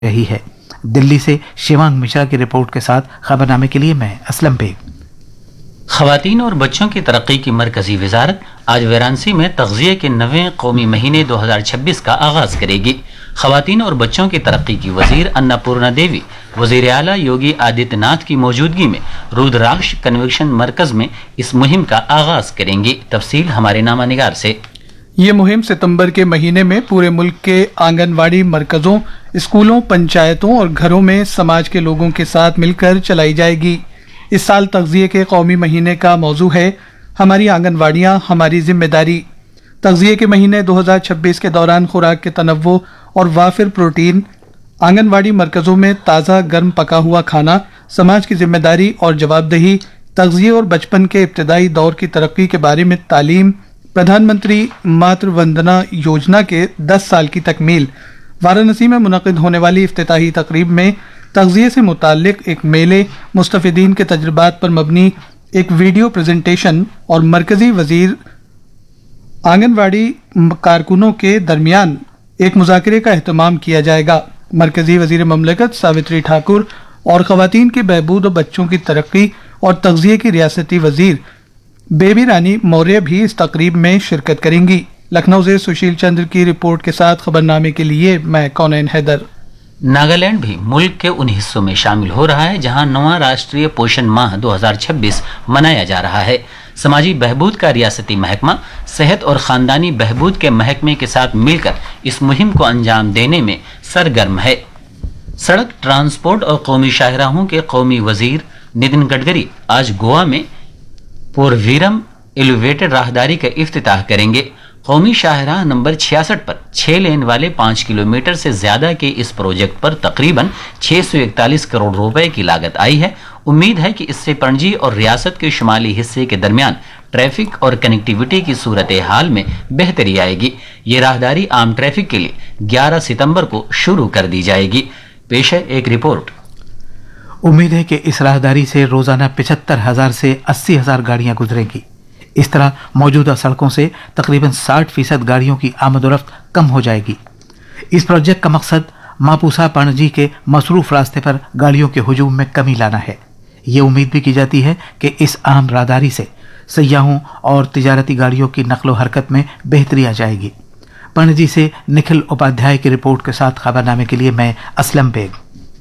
रही है। दिल्ली से शिवांग मिश्रा की रिपोर्ट के साथ खबरनामे के लिए मैं असलम बेग। ख़वातीन और बच्चों की तरक्की की मरकजी वजारत आज वाराणसी में तग़ज़िये के 9वें कौमी महीने 2026 का आगाज़ करेगी। ख़वातीन और बच्चों की तरक्की की वज़ीर अन्नपूर्णा देवी वज़ीर आला योगी आदित्यनाथ की मौजूदगी में रुद्राक्ष कन्वेंशन मरकज़ में इस मुहिम का आगाज़ करेंगी। तफसील हमारे नामा निगार से। ये मुहिम सितंबर के महीने में पूरे मुल्क के आंगनवाड़ी मरकजों, स्कूलों, पंचायतों और घरों में समाज के लोगों के साथ मिलकर चलाई जाएगी। इस साल तग़ज़िये के कौमी महीने का मौजू है हमारी आंगनवाड़ियाँ हमारी जिम्मेदारी। तग़ज़िये के महीने 2026 के दौरान खुराक के तनव्वुर और वाफिर प्रोटीन, आंगनवाड़ी मरकज़ों में ताज़ा गर्म पका हुआ खाना, समाज की जिम्मेदारी और जवाबदेही, तग़ज़िये और बचपन के इब्तदाई दौर की तरक्की के बारे में तालीम, प्रधानमंत्री मातृ वंदना योजना के 10 साल की तकमील। वाराणसी में मुनक़िद होने वाली इफ्तिताही तकरीब में तग़ज़िये से मुताल्लिक़ एक मेले, मुस्तफ़िदीन के तजुर्बात पर मबनी एक वीडियो प्रेजेंटेशन और मरकज़ी वज़ीर आंगनवाड़ी कारकुनों के दरमियान एक मुज़ाकरे का एहतमाम किया जाएगा। मरकज़ी वज़ीर ममलकत सावित्री ठाकुर और ख़वातीन की बहबूद और बच्चों की तरक्की और तग़ज़िये की रियासती वज़ीर बेबी रानी मौर्य भी इस तकरीब में शिरकत करेंगी। लखनऊ से सुशील चंद्र की रिपोर्ट के साथ खबरनामे के लिए मैं कौनैन हैदर। नागालैंड भी मुल्क के उन हिस्सों में शामिल हो रहा है जहां 9वां राष्ट्रीय पोषण माह 2026 मनाया जा रहा है। समाजी बहबूद का रियासती महकमा सेहत और ख़ानदानी बहबूद के महकमे के साथ मिलकर इस मुहिम को अंजाम देने में सरगर्म है। सड़क ट्रांसपोर्ट और कौमी शाहराहों के कौमी वजीर नितिन गडकरी आज गोवा में पोरवीरम एलिवेटेड राहदारी का इफ्तिताह करेंगे। कौमी शाहराह नंबर 66 पर 6 लेन वाले 5 किलोमीटर से ज्यादा के इस प्रोजेक्ट पर तकरीबन 641 करोड़ रुपए की लागत आई है। उम्मीद है कि इससे पणजी और रियासत के शुमाली हिस्से के दरमियान ट्रैफिक और कनेक्टिविटी की सूरत हाल में बेहतरी आएगी। ये राहदारी आम ट्रैफिक के लिए 11 सितंबर को शुरू कर दी जाएगी। पेश है एक रिपोर्ट। उम्मीद है कि इस राहदारी से रोजाना 75,000 से 80,000 गाड़ियां गुजरेंगी। इस तरह मौजूदा सड़कों से तकरीबन 60% गाड़ियों की आमदोरफ्त कम हो जाएगी। इस प्रोजेक्ट का मकसद मापुसा पणजी के मसरूफ रास्ते पर गाड़ियों के हुजूम में कमी लाना है। ये उम्मीद भी की जाती है कि इस अहम राहदारी से सयाहों और तिजारती गाड़ियों की नकलो हरकत में बेहतरी आ जाएगी। पणजी से निखिल उपाध्याय की रिपोर्ट के साथ खबरनामे के लिए मैं असलम बेग।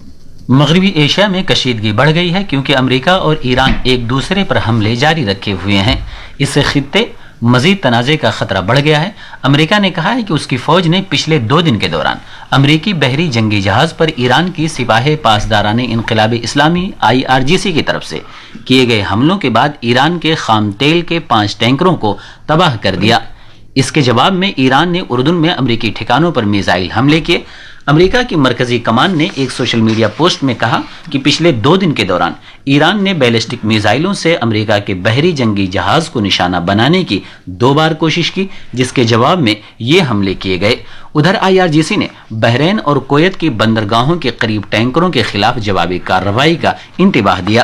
मगरबी एशिया में कशीदगी बढ़ गई है क्योंकि अमेरिका और ईरान एक दूसरे पर हमले जारी रखे हुए हैं। इससे खित्ते मजीद तनाज़े का खतरा बढ़ गया है। अमेरिका ने कहा है कि उसकी फौज ने पिछले 2 दिन के दौरान अमेरिकी बहरी जंगी जहाज पर ईरान की सिपाही पासदाराने इनक़िलाब इस्लामी IRGC की तरफ से किए गए हमलों के बाद ईरान के खाम तेल के 5 टैंकरों को तबाह कर दिया। इसके जवाब में ईरान ने उर्दुन में अमेरिकी ठिकानों पर मिसाइल हमले किए। अमेरिका की मरकजी कमान ने एक सोशल मीडिया पोस्ट में कहा कि पिछले 2 दिन के दौरान ईरान ने बैलिस्टिक मिसाइलों से अमेरिका के बहरी जंगी जहाज को निशाना बनाने की 2 बार कोशिश की, जिसके जवाब में ये हमले किए गए। उधर IRGC ने बहरीन और कुवैत की बंदरगाहों के करीब टैंकरों के खिलाफ जवाबी कार्रवाई का इंतबाह दिया।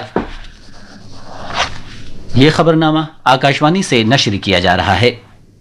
ये खबरनामा आकाशवाणी से नश्र किया जा रहा है।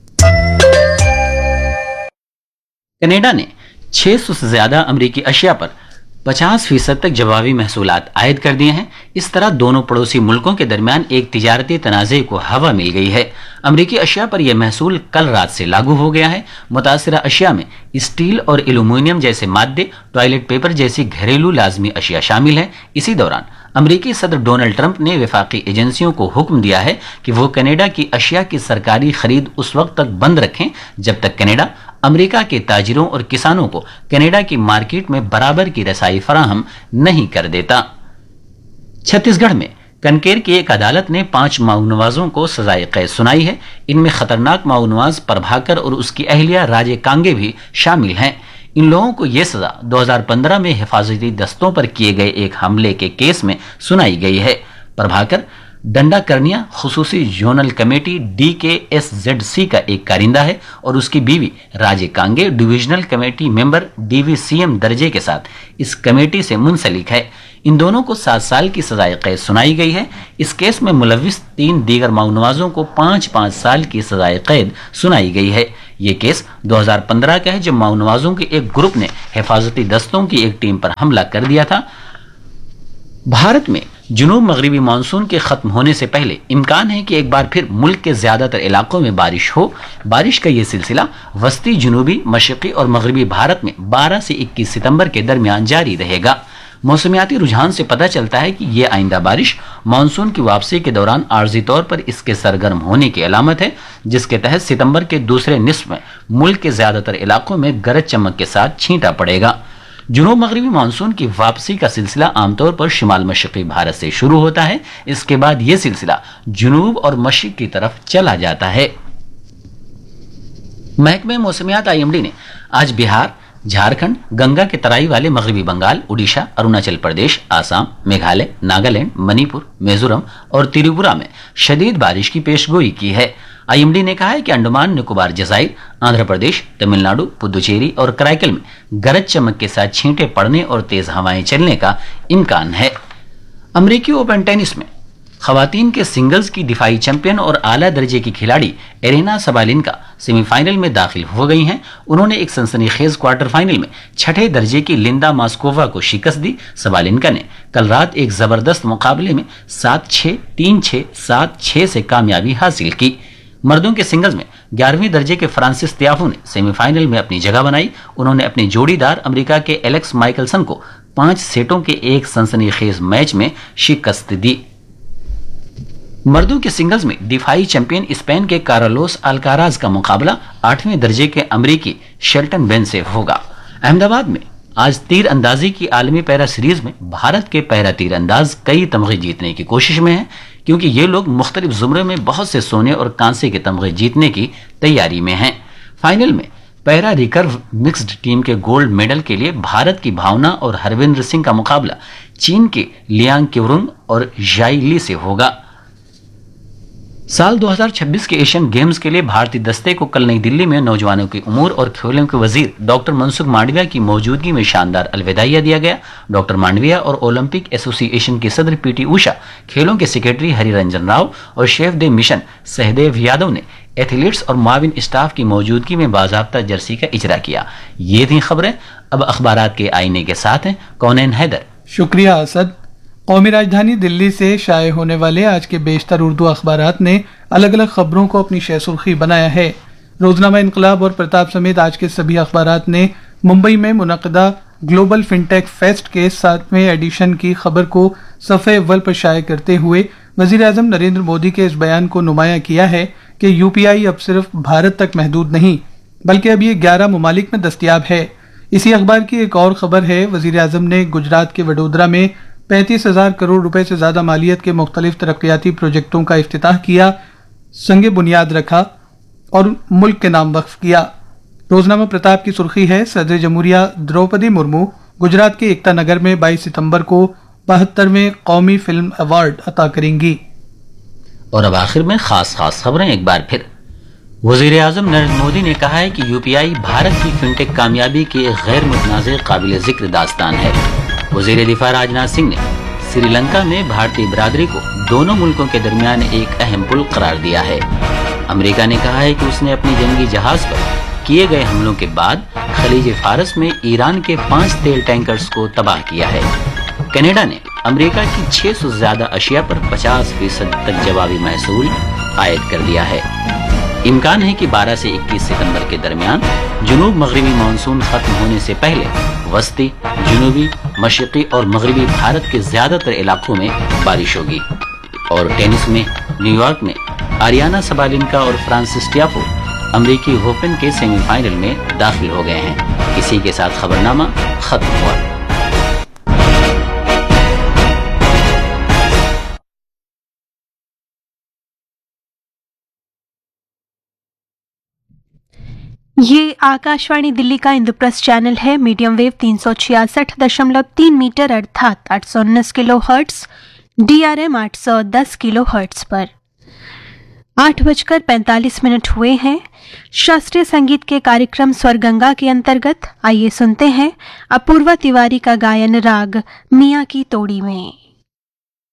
कनाडा ने 600 से ज्यादा अमेरिकी अशिया पर 50% तक जवाबी महसूलात आयद कर दिए हैं। इस तरह दोनों पड़ोसी मुल्कों के दरमियान एक तिजारती तनाज़े को हवा मिल गई है। अमेरिकी अशिया पर यह महसूल कल रात से लागू हो गया है। मुतासरा अशिया में स्टील और एल्यूमिनियम जैसे मादे, टॉयलेट पेपर जैसी घरेलू लाजमी अशिया शामिल है। इसी दौरान अमेरिकी सदर डोनाल्ड ट्रंप ने वफाकी एजेंसियों को हुक्म दिया है कि वो कनाडा की अशिया की सरकारी खरीद उस वक्त तक बंद रखें जब तक कनाडा अमेरिका के ताजिरों और किसानों को कनाडा की मार्केट में बराबर की रसाई फराहम नहीं कर देता। छत्तीसगढ़ में कनकेर की एक अदालत ने 5 माओनवाजों को सजाए कैद सुनाई है। इनमें खतरनाक माओनवाज प्रभाकर और उसकी अहलिया राजे कांगे भी शामिल हैं। इन लोगों को यह सजा 2015 में हिफाजती दस्तों पर किए गए एक हमले के केस में सुनाई गई है। प्रभाकर डंडा कर्निया खुसूसी जोनल कमेटी DKSZC का एक कारिंदा है और उसकी बीवी राजे कांगे डिविजनल कमेटी मेंबर DVCM दर्जे के साथ इस कमेटी से मुंसलिक है। इन दोनों को 7 साल की सजाए कैद सुनाई गई है। इस केस में मुलविस 3 दीगर माओनवाजों को 5-5 साल की सजाए कैद सुनाई गई है। ये केस 2015 का है जब माओनवाजों के एक ग्रुप ने हिफाजती दस्तों की एक टीम पर हमला कर दिया था। भारत में जुनूब मगरबी मानसून के खत्म होने से पहले इम्कान है कि एक बार फिर मुल्क के ज्यादातर इलाकों में बारिश हो। बारिश का ये सिलसिला वस्ती जुनूबी मशरकी और मगरबी भारत में 12 से 21 सितंबर के दरमियान जारी रहेगा। मौसमियाती रुझान से पता चलता है कि ये आइंदा बारिश मानसून की वापसी के दौरान आर्जी तौर पर इसके सरगर्म होने की अलामत है, जिसके तहत सितंबर के दूसरे निस्फ में मुल्क के ज्यादातर इलाकों में गरज चमक के साथ छींटा पड़ेगा। जुनूब मगरबी मानसून की वापसी का सिलसिला आमतौर पर शिमाल मशरकी भारत से शुरू होता है। इसके बाद यह सिलसिला जुनूब और मशरिक की तरफ चला जाता है। महकमे मौसमियात IMD ने आज बिहार, झारखंड, गंगा के तराई वाले मगरबी बंगाल, उड़ीसा, अरुणाचल प्रदेश, आसाम, मेघालय, नागालैंड, मणिपुर, मिजोरम और त्रिपुरा में शदीद बारिश की पेशगोई की है। IMD ने कहा है कि अंडमान निकोबार जजाइर, आंध्र प्रदेश, तमिलनाडु, पुदुचेरी और कराईकल में गरज चमक के साथ छींटे पड़ने और तेज हवाएं चलने का इम्कान है। अमेरिकी ओपन टेनिस में खवातीन के सिंगल्स की दिफाई चैंपियन और आला दर्जे की खिलाड़ी एरेना सबालिनका सेमीफाइनल में दाखिल हो गई हैं। उन्होंने एक सनसनीखेज क्वार्टर फाइनल में 6ठे दर्जे की लिंदा मास्कोवा को शिकस्त दी। सबालिनका ने कल रात एक जबरदस्त मुकाबले में 7-6, 3-6, 7-6 से कामयाबी हासिल की। मर्दों के सिंगल्स में 11वें दर्जे के फ्रांसिस तियाफो ने सेमीफाइनल में अपनी जगह बनाई। उन्होंने अपने जोड़ीदार अमेरिका के एलेक्स माइकलसन को 5 सेटों के एक सनसनीखेज मैच में शिकस्त दी। मर्दों के सिंगल्स में दिफाई चैंपियन स्पेन के कार्लोस अल्काराज का मुकाबला 8वें दर्जे के अमेरिकी शेल्टन बेन से होगा। अहमदाबाद में आज तीर अंदाजी की आलमी पैरा सीरीज में भारत के पैरा तीरंदाज कई तमगे जीतने की कोशिश में हैं, क्योंकि ये लोग मुख्तलिफ जुमरे में बहुत से सोने और कांसे के तमगे जीतने की तैयारी में हैं। फाइनल में पैरा रिकर्व मिक्स्ड टीम के गोल्ड मेडल के लिए भारत की भावना और हरविंद्र सिंह का मुकाबला चीन के लियांग क्यूरुंग और जाई ली से होगा। साल 2026 के एशियन गेम्स के लिए भारतीय दस्ते को कल नई दिल्ली में नौजवानों के उमूर और खेलों के वजीर डॉक्टर मनसुख मांडविया की मौजूदगी में शानदार अलविदाइया दिया गया। डॉक्टर मांडविया और ओलंपिक एसोसिएशन की सदर PT उषा, खेलों के सेक्रेटरी हरिरंजन राव और शेफ दे मिशन सहदेव यादव ने एथलीट्स और माविन स्टाफ की मौजूदगी में बाजाब्ता जर्सी का इजरा किया। ये थी खबरें। अब अखबारात के आईने के साथ हैं कौनैन हैदर। शुक्रिया असद। कौमी राजधानी दिल्ली से शाये होने वाले आज के बेशतर उर्दू अखबारात ने अलग अलग खबरों को अपनी शह सुर्खी बनाया है। रोजनामा इनकलाब और प्रताप समेत आज के सभी अखबारात ने मुंबई में मुनक़दा ग्लोबल फिनटेक फेस्ट के 7वें एडिशन की खबर को सफ़े अव्वल पर शाये करते हुए वज़ीर आज़म नरेंद्र मोदी के इस बयान को नुमाया किया है कि UPI अब सिर्फ भारत तक महदूद नहीं बल्कि अब ये 11 ममालिक में दस्तयाब है। इसी अखबार की एक और खबर है, वज़ीर आज़म ने गुजरात के वडोदरा में 35,000 करोड़ रुपए से ज्यादा मालियत के मुख्तलिफ तरक्याती प्रोजेक्टों का इफ्तिताह किया, संगे बुनियाद रखा और मुल्क के नाम वक्फ किया। रोजनामा प्रताप की सुर्खी है, सदर जमहूरिया द्रौपदी मुर्मू गुजरात के एकता नगर में 22 सितंबर को 72वें कौमी फिल्म अवार्ड अता करेंगी। और अब आखिर में खास खबरें एक बार फिर। वज़ीर आज़म नरेंद्र मोदी ने कहा है कि UPI भारत की फिनटेक कामयाबी की एक गैर मुतनाज़िर काबिल जिक्र दास्तान है। वज़ीर दिफा राजनाथ सिंह ने श्रीलंका में भारतीय बिरादरी को दोनों मुल्कों के दरमियान एक अहम पुल करार दिया है। अमेरिका ने कहा है कि उसने अपने जंगी जहाज पर किए गए हमलों के बाद खलीज फारस में ईरान के 5 तेल टैंकर्स को तबाह किया है। कनाडा ने अमेरिका की 600 से ज्यादा अशिया पर 50% तक जवाबी महसूल आयद कर दिया है। इम्कान है कि 12 से 21 सितंबर के दरमियान जुनूब मगरबी मानसून खत्म होने से पहले वस्ती, जुनूबी, मशरकी और मगरबी भारत के ज्यादातर इलाकों में बारिश होगी। और टेनिस में न्यूयॉर्क में आरियाना सबालिनका और फ्रांसिस टियाफो अमेरिकी ओपन के सेमीफाइनल में दाखिल हो गए हैं। इसी के साथ खबरनामा खत्म हुआ। ये आकाशवाणी दिल्ली का इंद्रप्रस्थ चैनल है। मीडियम वेव 366.3 मीटर अर्थात 819 kilo hertz. DRM 810 kilo hertz पर। 8:45 हुए हैं। शास्त्रीय संगीत के कार्यक्रम स्वरगंगा के अंतर्गत आइए सुनते हैं अपूर्वा तिवारी का गायन राग मियाँ की तोड़ी में।